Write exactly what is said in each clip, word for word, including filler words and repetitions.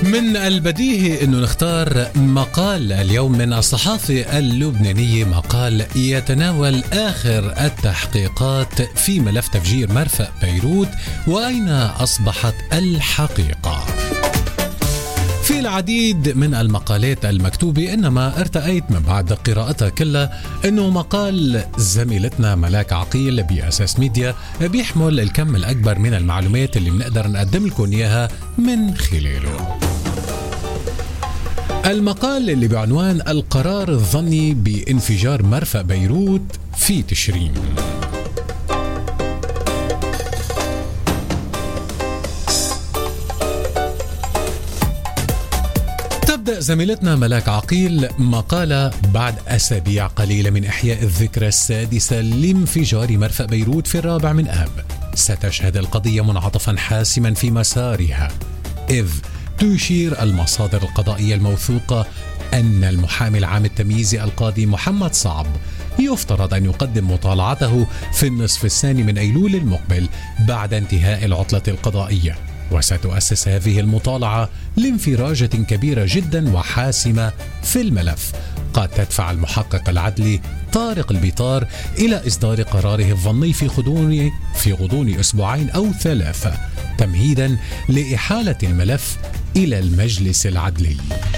من البديهي أنه نختار مقال اليوم من الصحافة اللبنانية، مقال يتناول آخر التحقيقات في ملف تفجير مرفأ بيروت وأين أصبحت الحقيقة. في العديد من المقالات المكتوبة، إنما ارتأيت من بعد قراءتها كلها أنه مقال زميلتنا ملاك عقيل بأساس ميديا بيحمل الكم الأكبر من المعلومات اللي بنقدر نقدم لكم إياها من خلاله. المقال اللي بعنوان القرار الظني بانفجار مرفأ بيروت في تشرين. تبدأ زميلتنا ملاك عقيل مقالة بعد أسابيع قليلة من إحياء الذكرى السادسة لانفجار مرفأ بيروت في الرابع من آب. ستشهد القضية منعطفا حاسما في مسارها، إذ تشير المصادر القضائية الموثوقة أن المحامي العام التمييزي القاضي محمد صعب يفترض أن يقدم مطالعته في النصف الثاني من أيلول المقبل بعد انتهاء العطلة القضائية، وستؤسس هذه المطالعة لانفراجة كبيرة جدا وحاسمة في الملف قد تدفع المحقق العدلي طارق البيطار إلى إصدار قراره الظني في غضون في غضون أسبوعين أو ثلاثة، تمهيدا لإحالة الملف إلى المجلس العدلي.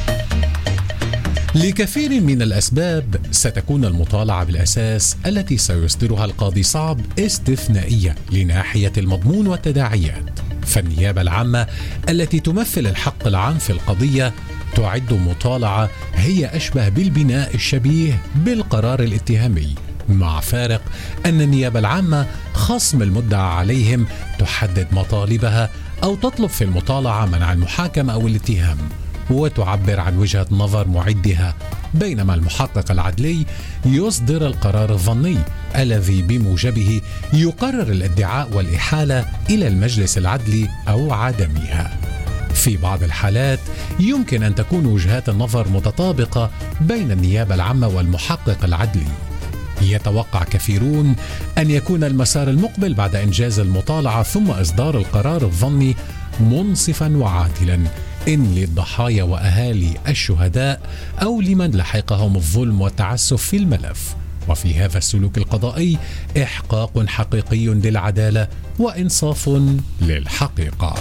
لكثير من الأسباب ستكون المطالعة بالأساس التي سيصدرها القاضي صعب استثنائية لناحية المضمون والتداعيات، فالنيابة العامة التي تمثل الحق العام في القضية تعد مطالعة هي أشبه بالبناء الشبيه بالقرار الاتهامي، مع فارق أن النيابة العامة خصم المدعى عليهم تحدد مطالبها أو تطلب في المطالعة منع المحاكمة أو الاتهام وتعبر عن وجهة نظر معدها، بينما المحقق العدلي يصدر القرار الظني الذي بموجبه يقرر الادعاء والإحالة إلى المجلس العدلي أو عدمها. في بعض الحالات يمكن أن تكون وجهات النظر متطابقة بين النيابة العامة والمحقق العدلي. يتوقع كثيرون أن يكون المسار المقبل بعد إنجاز المطالعة ثم إصدار القرار الظني منصفا وعادلا إن للضحايا وأهالي الشهداء أو لمن لحقهم الظلم والتعسف في الملف، وفي هذا السلوك القضائي إحقاق حقيقي للعدالة وإنصاف للحقيقة.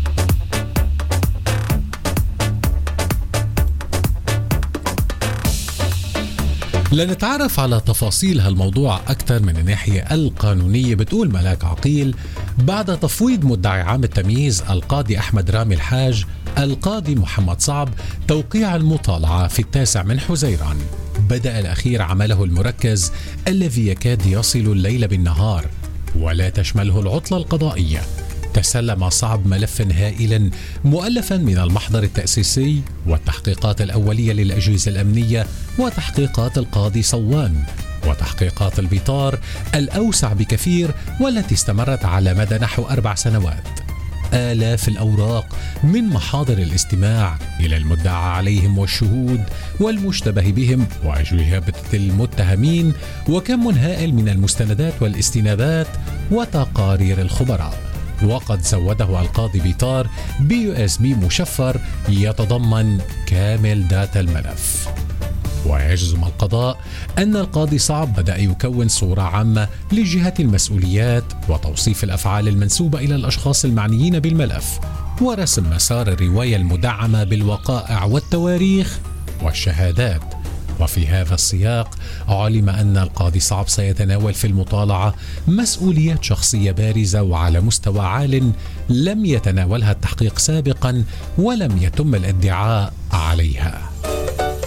لنتعرف على تفاصيل هالموضوع أكثر من الناحية القانونية. بتقول ملاك عقيل: بعد تفويض مدعي عام التمييز القاضي أحمد رامي الحاج القاضي محمد صعب توقيع المطالعة في التاسع من حزيران، بدأ الأخير عمله المركز الذي يكاد يصل الليل بالنهار ولا تشمله العطلة القضائية. تسلم صعب ملفا هائلا مؤلفا من المحضر التأسيسي والتحقيقات الأولية للأجهزة الأمنية وتحقيقات القاضي صوان وتحقيقات البيطار الأوسع بكثير والتي استمرت على مدى نحو أربع سنوات. آلاف الأوراق من محاضر الاستماع إلى المدعى عليهم والشهود والمشتبه بهم وأجوبة المتهمين، وكم هائل من المستندات والاستنادات وتقارير الخبراء. وقد زوده القاضي بيطار بي يو اس بي مشفر يتضمن كامل داتا الملف. ويجزم القضاء أن القاضي صعب بدأ يكون صورة عامة لجهة المسؤوليات وتوصيف الأفعال المنسوبة إلى الأشخاص المعنيين بالملف ورسم مسار الرواية المدعمة بالوقائع والتواريخ والشهادات. وفي هذا السياق علم أن القاضي صعب سيتناول في المطالعة مسؤوليات شخصية بارزة وعلى مستوى عال لم يتناولها التحقيق سابقا ولم يتم الادعاء عليها.